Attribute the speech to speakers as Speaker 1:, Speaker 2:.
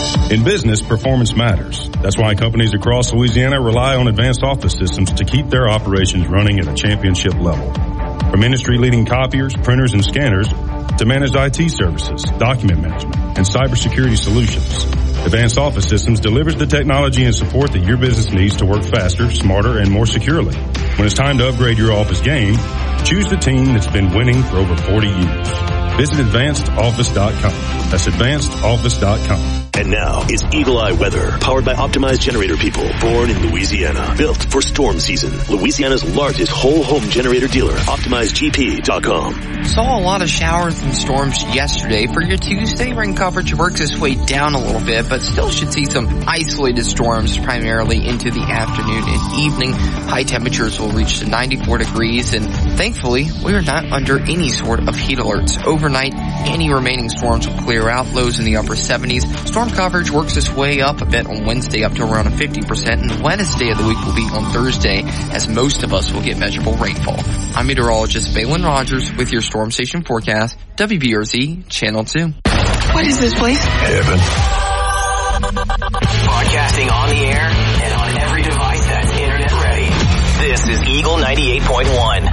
Speaker 1: In business, performance matters. That's why companies across Louisiana rely on Advanced Office Systems to keep their operations running at a championship level. From industry-leading copiers, printers, and scanners to managed IT services, document management, and cybersecurity solutions, Advanced Office Systems delivers the technology and support that your business needs to work faster, smarter, and more securely. When it's time to upgrade your office game, choose the team that's been winning for over 40 years. Visit AdvancedOffice.com. That's AdvancedOffice.com.
Speaker 2: And now it's Eagle Eye Weather, powered by Optimized Generator People, born in Louisiana, built for storm season. Louisiana's largest whole home generator dealer, OptimizedGP.com.
Speaker 3: Saw a lot of showers and storms yesterday. For your Tuesday, rain coverage works its way down a little bit, but still should see some isolated storms primarily into the afternoon and evening. High temperatures will reach to 94 degrees, and thankfully, we are not under any sort of heat alerts. Overnight, any remaining storms will clear out, lows in the upper 70s. Storm coverage works its way up a bit on Wednesday up to around a 50%, and the wettest day of the week will be on Thursday, as most of us will get measurable rainfall. I'm meteorologist Balin Rogers with your Storm Station forecast, WBRZ Channel 2.
Speaker 4: What is this place?
Speaker 2: Heaven.
Speaker 5: Broadcasting on the air and on every device that's internet ready. This is Eagle 98.1.